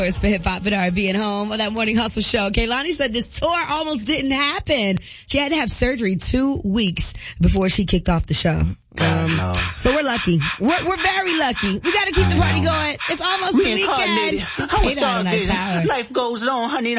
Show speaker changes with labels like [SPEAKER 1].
[SPEAKER 1] It's for hip hop and R&B and home on that Morning Hustle show. Kehlani said this tour almost didn't happen. She had to have surgery 2 weeks before she kicked off the show. So we're lucky. We're very lucky. We gotta keep the party going. It's almost the weekend.
[SPEAKER 2] Life goes on, honey.